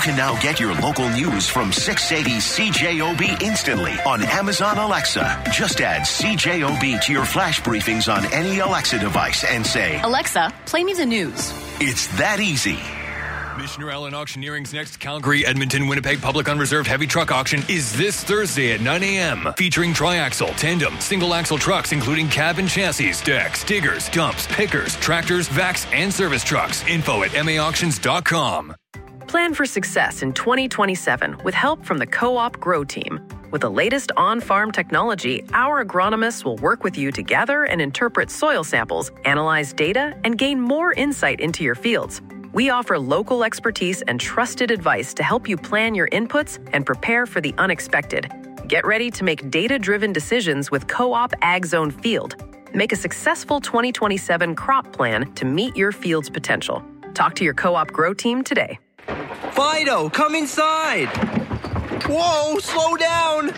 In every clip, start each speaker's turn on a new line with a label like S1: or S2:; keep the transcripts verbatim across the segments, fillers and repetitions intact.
S1: can now get your local news from six eighty C J O B instantly on Amazon Alexa. Just add C J O B to your flash briefings on any Alexa device and say,
S2: Alexa, play me the news.
S1: It's that easy.
S3: Missioner Allen Auctioneering's next Calgary, Edmonton, Winnipeg Public Unreserved Heavy Truck Auction is this Thursday at nine a.m. Featuring triaxle, tandem, single-axle trucks including cab and chassis, decks, diggers, dumps, pickers, tractors, vacs, and service trucks. Info at m a auctions dot com.
S4: Plan for success in twenty twenty-seven with help from the Co-op Grow Team. With the latest on-farm technology, our agronomists will work with you to gather and interpret soil samples, analyze data, and gain more insight into your fields. We offer local expertise and trusted advice to help you plan your inputs and prepare for the unexpected. Get ready to make data-driven decisions with Co-op Ag Zone Field. Make a successful twenty twenty-seven crop plan to meet your field's potential. Talk to your Co-op Grow Team today.
S5: Fido, come inside. Whoa, slow down.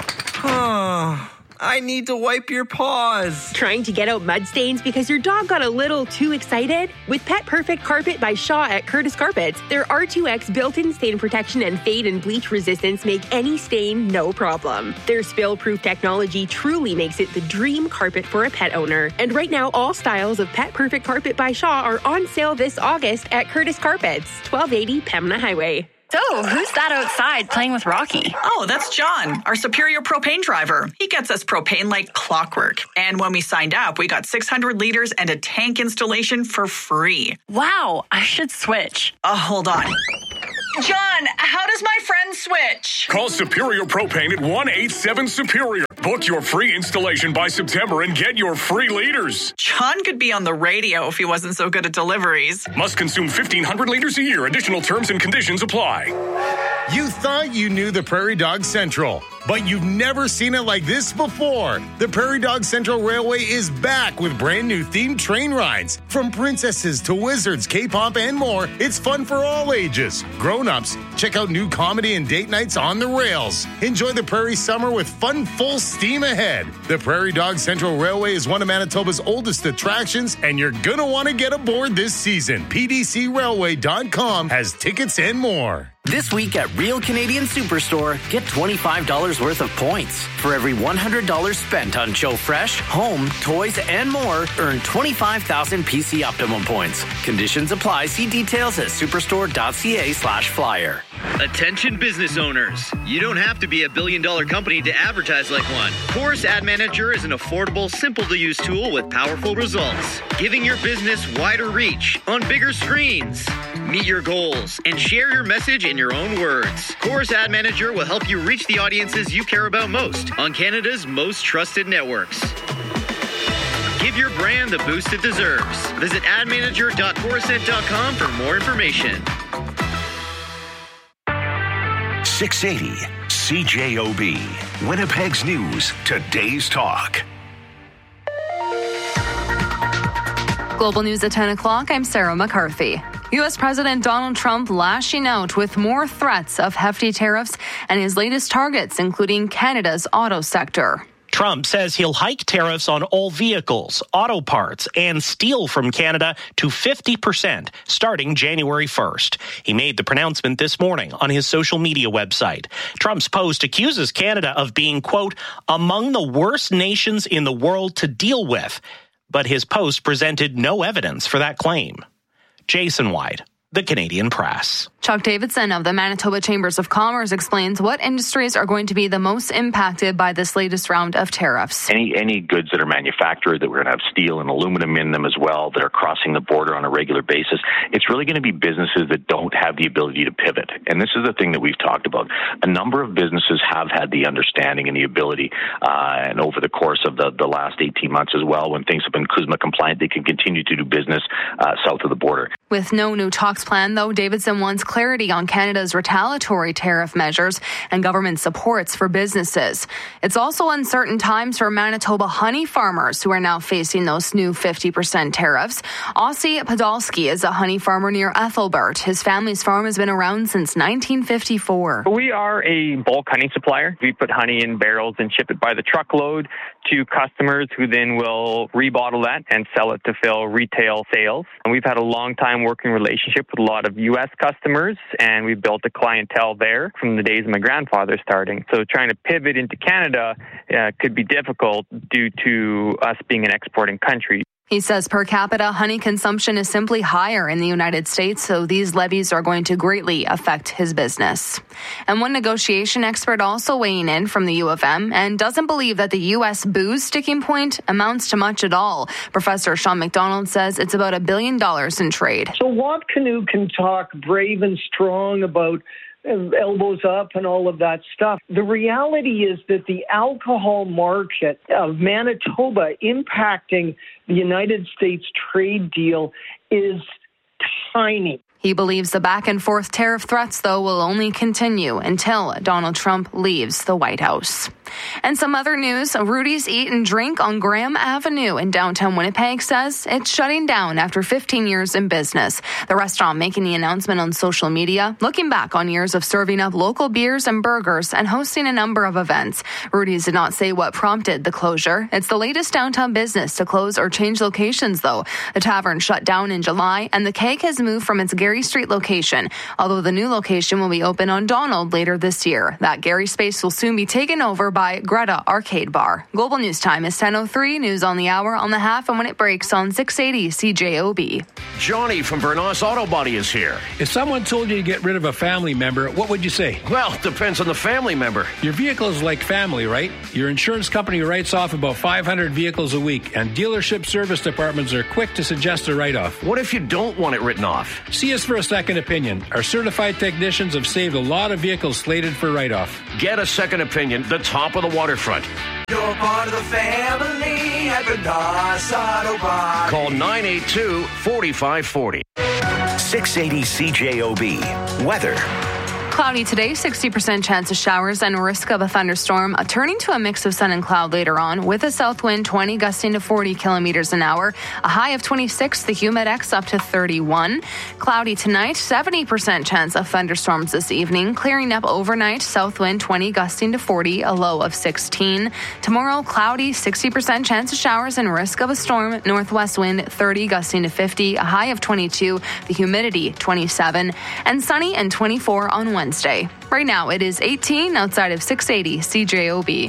S5: I need to wipe your paws.
S6: Trying to get out mud stains because your dog got a little too excited? With Pet Perfect Carpet by Shaw at Curtis Carpets, their R two X built-in stain protection and fade and bleach resistance make any stain no problem. Their spill-proof technology truly makes it the dream carpet for a pet owner. And right now, all styles of Pet Perfect Carpet by Shaw are on sale this August at Curtis Carpets, twelve eighty Pembina Highway.
S2: So, who's that outside playing with Rocky?
S7: Oh, that's John, our Superior propane driver. He gets us propane like clockwork. And when we signed up, we got six hundred liters and a tank installation for free.
S2: Wow, I should switch.
S7: Oh, hold on. John, how does my friend switch?
S8: Call Superior Propane at one eight seven Superior. Book your free installation by September and get your free liters.
S7: John could be on the radio if he wasn't so good at deliveries.
S8: Must consume fifteen hundred liters a year. Additional terms and conditions apply.
S9: You thought you knew the Prairie Dog Central, but you've never seen it like this before. The Prairie Dog Central Railway is back with brand new themed train rides. From princesses to wizards, K-pop, and more, it's fun for all ages. Grown-ups, check out new comedy and date nights on the rails. Enjoy the Prairie summer with fun full steam ahead. The Prairie Dog Central Railway is one of Manitoba's oldest attractions, and you're going to want to get aboard this season. P D C railway dot com has tickets and more.
S10: This week at Real Canadian Superstore, get twenty-five dollars worth of points. For every one hundred dollars spent on Joe Fresh, home, toys, and more, earn twenty-five thousand P C Optimum points. Conditions apply. See details at superstore.ca slash flyer.
S11: Attention business owners. You don't have to be a billion dollar company to advertise like one. Chorus Ad Manager is an affordable, simple to use tool with powerful results, giving your business wider reach on bigger screens. Meet your goals and share your message in your own words. Chorus Ad Manager will help you reach the audiences you care about most on Canada's most trusted networks. Give your brand the boost it deserves. Visit ad manager dot corusent dot com for more information.
S1: six eighty C J O B, Winnipeg's News, today's talk.
S12: Global News at ten o'clock, I'm Sarah McCarthy. U S. President Donald Trump lashing out with more threats of hefty tariffs and his latest targets, including Canada's auto sector.
S13: Trump says he'll hike tariffs on all vehicles, auto parts, and steel from Canada to fifty percent starting January first. He made the pronouncement this morning on his social media website. Trump's post accuses Canada of being, quote, among the worst nations in the world to deal with. But his post presented no evidence for that claim. Jason White, The Canadian Press.
S12: Chuck Davidson of the Manitoba Chambers of Commerce explains what industries are going to be the most impacted by this latest round of tariffs.
S14: Any any goods that are manufactured, that we're going to have steel and aluminum in them as well, that are crossing the border on a regular basis, it's really going to be businesses that don't have the ability to pivot. And this is the thing that we've talked about. A number of businesses have had the understanding and the ability, uh, and over the course of the, the last eighteen months as well, when things have been CUSMA compliant, they can continue to do business uh, south of the border.
S12: With no new talks planned, though, Davidson wants clarity on Canada's retaliatory tariff measures and government supports for businesses. It's also uncertain times for Manitoba honey farmers who are now facing those new fifty percent tariffs. Ossie Podolsky is a honey farmer near Ethelbert. His family's farm has been around since nineteen fifty-four.
S15: We are a bulk honey supplier. We put honey in barrels and ship it by the truckload to customers who then will rebottle that and sell it to fill retail sales. And we've had a long time working relationship with with a lot of U S customers, and we built a clientele there from the days of my grandfather starting. So trying to pivot into Canada uh, could be difficult due to us being an exporting country.
S12: He says per capita honey consumption is simply higher in the United States, so these levies are going to greatly affect his business. And one negotiation expert also weighing in from the U of M and doesn't believe that the U S booze sticking point amounts to much at all. Professor Sean McDonald says it's about a billion dollars in trade.
S16: So Wapkanu can talk brave and strong about elbows up and all of that stuff. The reality is that the alcohol market of Manitoba impacting the United States trade deal is tiny.
S12: He believes the back and forth tariff threats, though, will only continue until Donald Trump leaves the White House. And some other news, Rudy's Eat and Drink on Graham Avenue in downtown Winnipeg says it's shutting down after fifteen years in business. The restaurant making the announcement on social media, looking back on years of serving up local beers and burgers and hosting a number of events. Rudy's did not say what prompted the closure. It's the latest downtown business to close or change locations, though. The tavern shut down in July, and the Keg has moved from its Gary Street location, although the new location will be open on Donald later this year. That Gary space will soon be taken over by Greta Arcade Bar. Global News Time is ten oh three, news on the hour, on the half, and when it breaks on six eighty C J O B.
S17: Johnny from Bernos Auto Body is here.
S18: If someone told you to get rid of a family member, what would you say?
S17: Well, it depends on the family member.
S18: Your vehicle is like family, right? Your insurance company writes off about five hundred vehicles a week, and dealership service departments are quick to suggest a write-off.
S17: What if you don't want it written off?
S18: See us for a second opinion. Our certified technicians have saved a lot of vehicles slated for write-off.
S17: Get a second opinion, the top of the waterfront.
S19: You're part of the family at Bernos Auto Body.
S17: Call nine eight two, four five four zero.
S1: six eighty C J O B. Weather.
S12: Cloudy today, sixty percent chance of showers and risk of a thunderstorm, uh, turning to a mix of sun and cloud later on, with a south wind twenty gusting to forty kilometers an hour, a high of twenty-six, the Humidex up to thirty-one. Cloudy tonight, seventy percent chance of thunderstorms this evening, clearing up overnight, south wind twenty gusting to forty, a low of sixteen. Tomorrow, cloudy, sixty percent chance of showers and risk of a storm, northwest wind thirty gusting to fifty, a high of twenty-two, the humidity twenty-seven, and sunny and twenty-four on Wednesday. Wednesday. Right now it is eighteen outside of six eighty C J O B.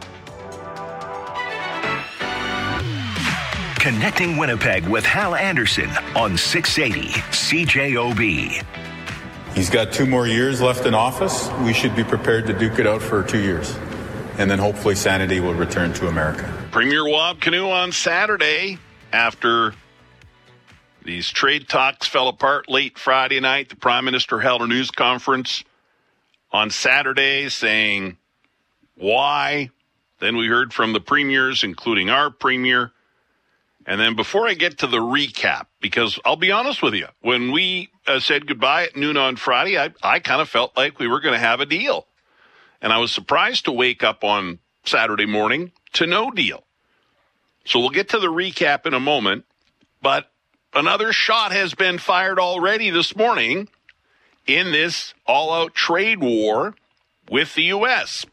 S1: Connecting Winnipeg with Hal Anderson on six eighty C J O B.
S20: He's got two more years left in office. We should be prepared to duke it out for two years. And then hopefully sanity will return to America.
S21: Premier Wapkanu on Saturday after these trade talks fell apart late Friday night. The Prime Minister held a news conference on Saturday saying why. Then we heard from the premiers, including our premier. And then before I get to the recap, because I'll be honest with you, when we uh, said goodbye at noon on Friday, I, I kind of felt like we were going to have a deal. And I was surprised to wake up on Saturday morning to no deal. So we'll get to the recap in a moment. But another shot has been fired already this morning in this all-out trade war with the U S.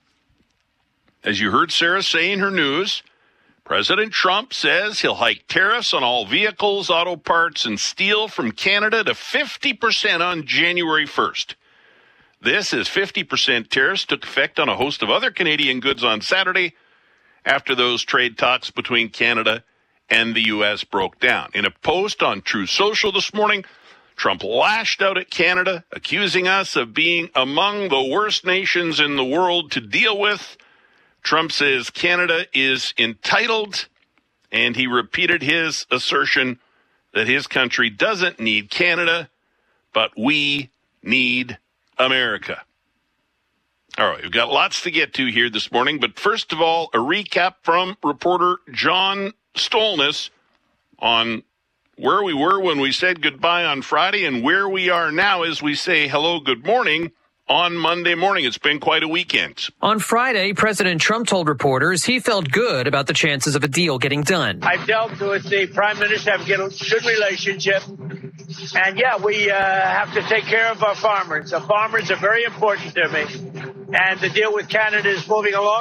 S21: As you heard Sarah say in her news, President Trump says he'll hike tariffs on all vehicles, auto parts, and steel from Canada to fifty percent on January first. This is fifty percent tariffs took effect on a host of other Canadian goods on Saturday after those trade talks between Canada and the U S broke down. In a post on Truth Social this morning, Trump lashed out at Canada, accusing us of being among the worst nations in the world to deal with. Trump says Canada is entitled, and he repeated his assertion that his country doesn't need Canada, but we need America. All right, we've got lots to get to here this morning, but first of all, a recap from reporter John Stolness on where we were when we said goodbye on Friday and where we are now as we say hello, good morning on Monday morning. It's been quite a weekend.
S22: On Friday, President Trump told reporters he felt good about the chances of a deal getting done.
S23: I dealt with the Prime Minister, have a good relationship. And yeah, we uh, have to take care of our farmers. The farmers are very important to me. And the deal with Canada is moving along, and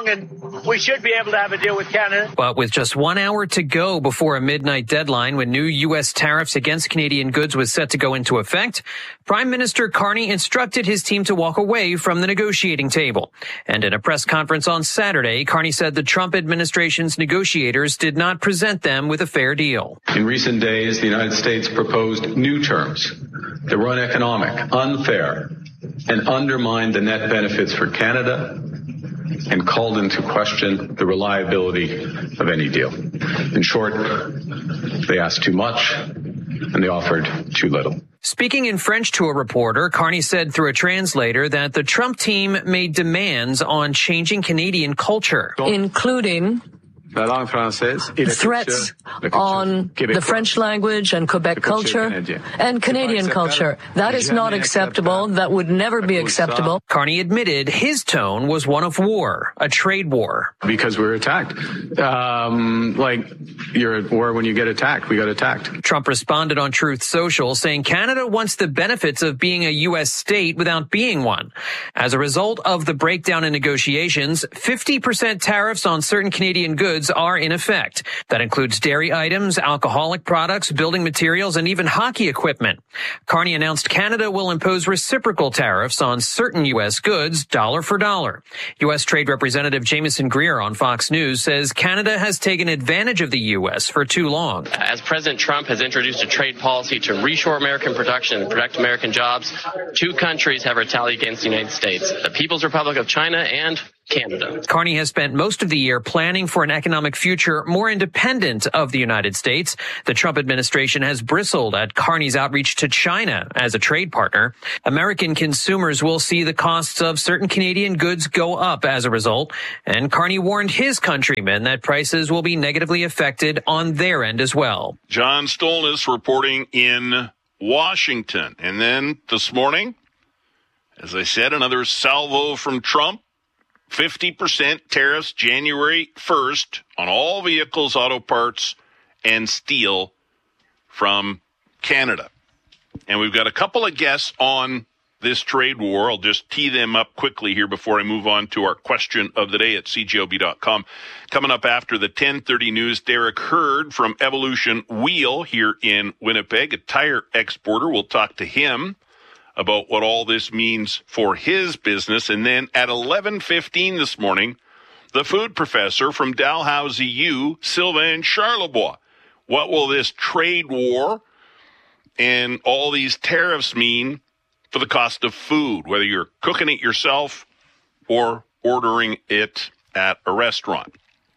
S23: we should be able to have a deal with Canada.
S22: But with just one hour to go before a midnight deadline when new U S tariffs against Canadian goods was set to go into effect, Prime Minister Carney instructed his team to walk away from the negotiating table. And in a press conference on Saturday, Carney said the Trump administration's negotiators did not present them with a fair deal.
S3: In recent days, the United States proposed new terms that were uneconomic, unfair, and undermined the net benefits for Canada and called into question the reliability of any deal. In short, they asked too much and they offered too little.
S22: Speaking in French to a reporter, Carney said through a translator that the Trump team made demands on changing Canadian culture,
S4: including threats on the French language and Quebec culture and Canadian culture. That is not acceptable. That would never be acceptable.
S22: Carney admitted his tone was one of war, a trade war.
S3: Because we were attacked. Um, like, you're at war when you get attacked. We got attacked.
S22: Trump responded on Truth Social saying Canada wants the benefits of being a U S state without being one. As a result of the breakdown in negotiations, fifty percent tariffs on certain Canadian goods are in effect. That includes dairy items, alcoholic products, building materials, and even hockey equipment. Carney announced Canada will impose reciprocal tariffs on certain U S goods, dollar for dollar. U S Trade Representative Jameson Greer on Fox News says Canada has taken advantage of the U S for too long.
S5: As President Trump has introduced a trade policy to reshore American production and protect American jobs, two countries have retaliated against the United States, the People's Republic of China and Canada.
S22: Carney has spent most of the year planning for an economic future more independent of the United States. The Trump administration has bristled at Carney's outreach to China as a trade partner. American consumers will see the costs of certain Canadian goods go up as a result, and Carney warned his countrymen that prices will be negatively affected on their end as well.
S21: John Stolnis reporting in Washington. And then this morning, as I said, another salvo from Trump. fifty percent tariffs January first on all vehicles, auto parts, and steel from Canada. And we've got a couple of guests on this trade war. I'll just tee them up quickly here before I move on to our question of the day at C J O B dot com. Coming up after the ten thirty news, Derek Hurd from Evolution Wheel here in Winnipeg, a tire exporter. We'll talk to him about what all this means for his business. And then at eleven fifteen this morning, the food professor from Dalhousie U, Sylvain Charlebois. What will this trade war and all these tariffs mean for the cost of food, whether you're cooking it yourself or ordering it at a restaurant?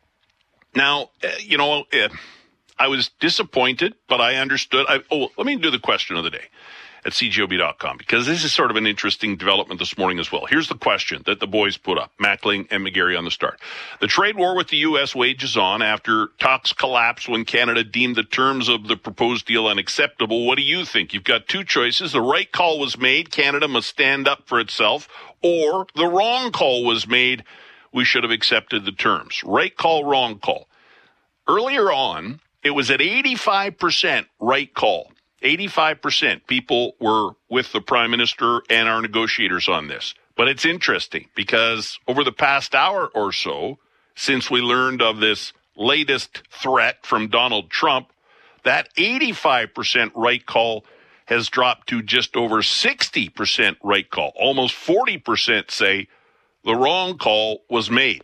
S21: Now, you know, I was disappointed, but I understood. I, oh, let me do the question of the day at C J O B dot com, because this is sort of an interesting development this morning as well. Here's the question that the boys put up, Mackling and McGarry on the start. The trade war with the U S wages on after talks collapsed when Canada deemed the terms of the proposed deal unacceptable. What do you think? You've got two choices. The right call was made. Canada must stand up for itself. Or the wrong call was made. We should have accepted the terms. Right call, wrong call. Earlier on, it was at eighty-five percent right call. eighty-five percent people were with the Prime Minister and our negotiators on this. But it's interesting because over the past hour or so, since we learned of this latest threat from Donald Trump, that eighty-five percent right call has dropped to just over sixty percent right call. Almost forty percent say the wrong call was made.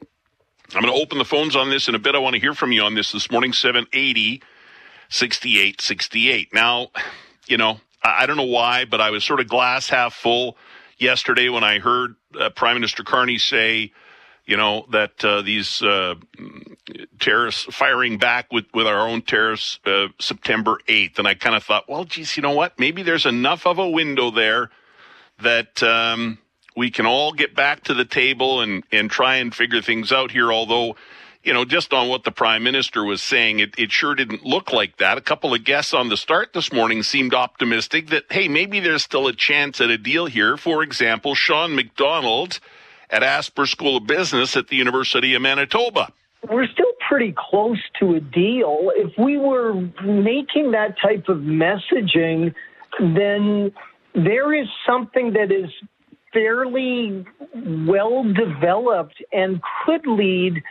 S21: I'm going to open the phones on this in a bit. I want to hear from you on this this morning, seven eighty, sixty-eight sixty-eight. Now, you know, I don't know why, but I was sort of glass half full yesterday when I heard uh, Prime Minister Carney say, you know, that uh, these uh, tariffs firing back with, with our own tariffs uh, September eighth. And I kind of thought, well, geez, you know what? Maybe there's enough of a window there that um, we can all get back to the table and, and try and figure things out here, although, you know, just on what the Prime Minister was saying, it, it sure didn't look like that. A couple of guests on the start this morning seemed optimistic that, hey, maybe there's still a chance at a deal here. For example, Sean McDonald at Asper School of Business at the University of Manitoba.
S16: We're still pretty close to a deal. If we were making that type of messaging, then there is something that is fairly well developed and could lead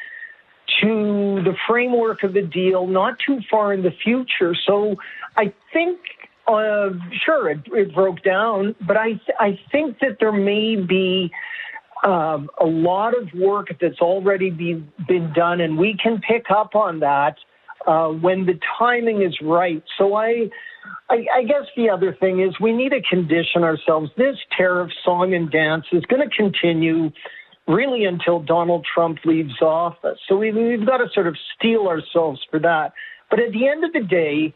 S16: to the framework of the deal not too far in the future. So I think, uh, sure, it, it broke down, but I th- I think that there may be um, a lot of work that's already be, been done, and we can pick up on that uh, when the timing is right. So I, I, I guess the other thing is we need to condition ourselves. This tariff song and dance is going to continue really until Donald Trump leaves office. So we, we've got to sort of steel ourselves for that. But at the end of the day,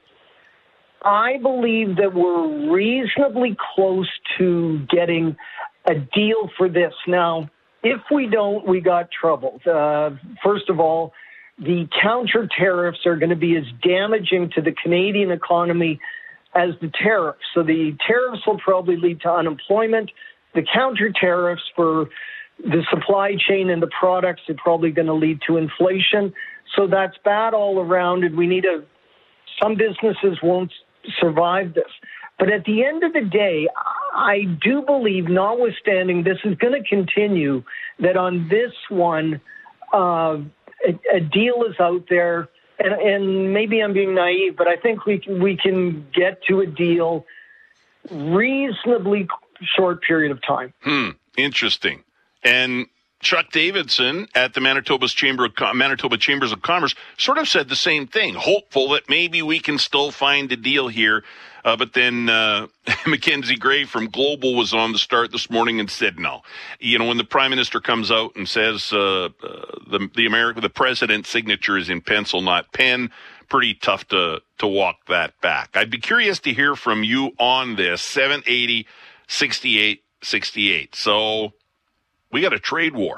S16: I believe that we're reasonably close to getting a deal for this. Now, if we don't, we got trouble. Uh, first of all, the counter tariffs are going to be as damaging to the Canadian economy as the tariffs. So the tariffs will probably lead to unemployment. The counter tariffs for the supply chain and the products are probably going to lead to inflation. So that's bad all around, and we need a, some businesses won't survive this. But at the end of the day, I do believe, notwithstanding this is going to continue, that on this one, uh, a, a deal is out there. And, and maybe I'm being naive, but I think we can, we can get to a deal reasonably short period of time.
S21: Hmm. Interesting. And Chuck Davidson at the Manitoba's Chamber of Com- Manitoba Chambers of Commerce sort of said the same thing, hopeful that maybe we can still find a deal here. Uh, but then uh, Mackenzie Gray from Global was on the start this morning and said no. You know, when the Prime Minister comes out and says uh, uh, the the America the President's signature is in pencil, not pen, pretty tough to to walk that back. I'd be curious to hear from you on this. seven eighty, sixty-eight sixty-eight. So we got a trade war.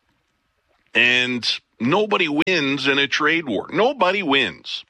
S21: And nobody wins in a trade war. Nobody wins.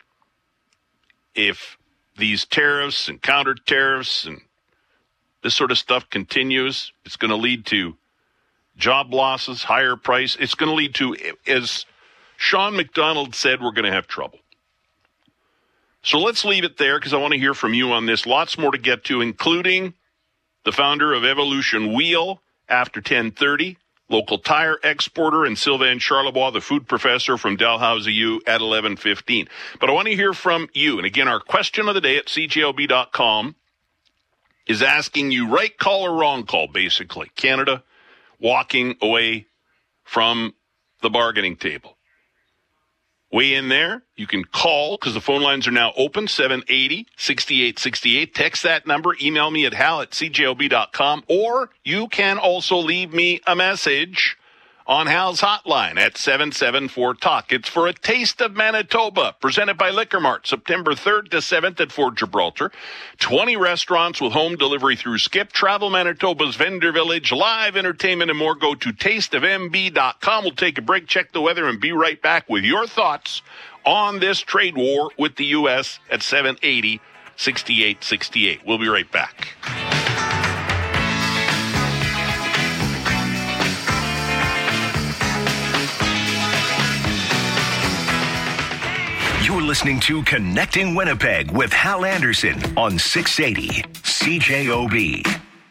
S21: If these tariffs and counter tariffs and this sort of stuff continues, it's going to lead to job losses, higher price. It's going to lead to, as Sean McDonald said, we're going to have trouble. So let's leave it there because I want to hear from you on this. Lots more to get to, including the founder of Evolution Wheel after ten thirty, local tire exporter, and Sylvain Charlebois, the food professor from Dalhousie U at eleven fifteen. But I want to hear from you. And again, our question of the day at C J O B dot com is asking you right call or wrong call, basically. Canada walking away from the bargaining table. Weigh in there. You can call because the phone lines are now open, seven eighty, sixty-eight sixty-eight. Text that number. Email me at hal at C J O B dot com. Or you can also leave me a message on Hal's hotline at seven seven four talk. It's for a Taste of Manitoba, presented by Liquor Mart, September third to seventh at Fort Gibraltar. twenty restaurants with home delivery through Skip. Travel Manitoba's Vendor Village, live entertainment and more. Go to taste of m b dot com. We'll take a break, check the weather, and be right back with your thoughts on this trade war with the U S at seven eighty, sixty-eight sixty-eight. We'll be right back.
S1: You're listening to Connecting Winnipeg with Hal Anderson on six eighty C J O B.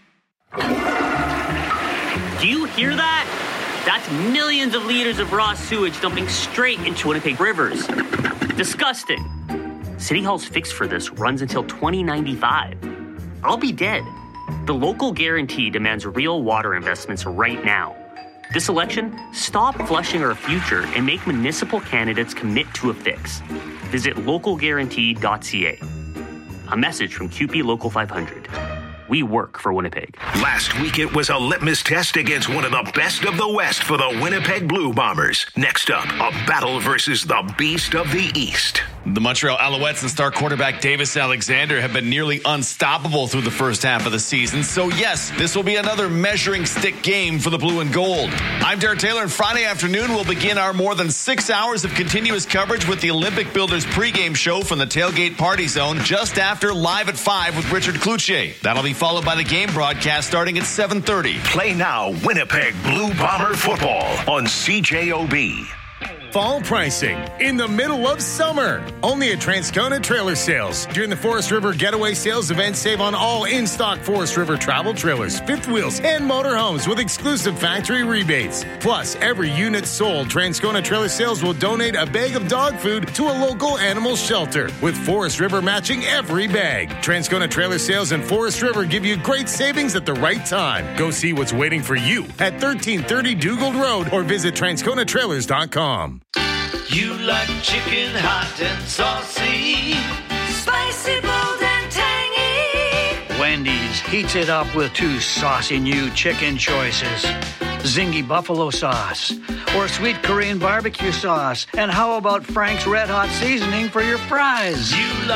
S2: Do you hear that? That's millions of liters of raw sewage dumping straight into Winnipeg rivers. Disgusting. City Hall's fix for this runs until twenty ninety-five. I'll be dead. The local guarantee demands real water investments right now. This election, stop flushing our future and make municipal candidates commit to a fix. Visit local guarantee dot c a. A message from Q P Local five hundred. We work for Winnipeg.
S1: Last week it was a litmus test against one of the best of the West for the Winnipeg Blue Bombers. Next up, a battle versus the Beast of the East.
S6: The Montreal Alouettes and star quarterback Davis Alexander have been nearly unstoppable through the first half of the season. So yes, this will be another measuring stick game for the blue and gold. I'm Derek Taylor, and Friday afternoon we'll begin our more than six hours of continuous coverage with the Olympic Builders pregame show from the Tailgate Party Zone just after Live at five with Richard Cloutier. That'll be followed by the game broadcast starting at seven thirty.
S1: Play now Winnipeg Blue Bomber football on C J O B.
S7: fall pricing in the middle of summer. Only at Transcona Trailer Sales. During the Forest River Getaway Sales event, save on all in-stock Forest River travel trailers, fifth wheels, and motorhomes with exclusive factory rebates. Plus, every unit sold, Transcona Trailer Sales will donate a bag of dog food to a local animal shelter, with Forest River matching every bag. Transcona Trailer Sales and Forest River give you great savings at the right time. Go see what's waiting for you at thirteen thirty Dugald Road or visit transcona trailers dot com.
S19: You like chicken hot and saucy, spicy, bold, and tangy.
S8: Wendy's heats it up with two saucy new chicken choices. Zingy buffalo sauce or sweet Korean barbecue sauce. And how about Frank's Red Hot seasoning for your fries?
S19: You like